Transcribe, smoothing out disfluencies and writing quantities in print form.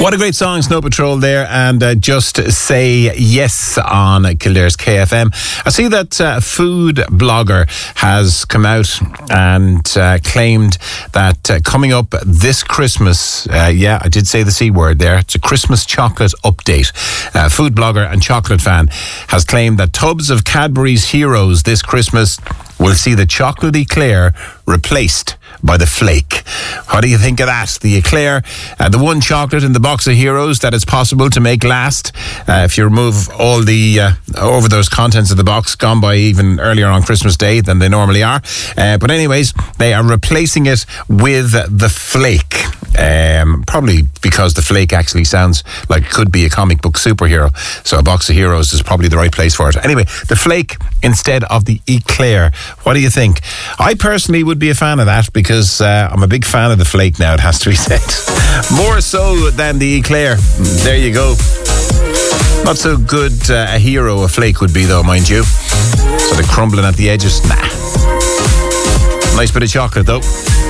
What a great song, Snow Patrol there, and Just Say Yes on Kildare's KFM. I see that a food blogger has come out and claimed that coming up this Christmas, I did say the C word there, it's a Christmas chocolate update. Food blogger and chocolate fan has claimed that tubs of Cadbury's Heroes this Christmas will see the chocolate eclair replaced by the flake. What do you think of that? The eclair, the one chocolate in the box of Heroes that it's possible to make last. If you remove all the overdose contents of the box, gone by even earlier on Christmas Day than they normally are. But anyways, they are replacing it with the flake. Probably because the flake actually sounds like it could be a comic book superhero. So a box of Heroes is probably the right place for it. Anyway, the flake instead of the eclair. What do you think? I personally would be a fan of that because I'm a big fan of the flake now, it has to be said. More so than the eclair. There you go. Not so good a hero a flake would be though, mind you. Sort of crumbling at the edges. Nah. Nice bit of chocolate though.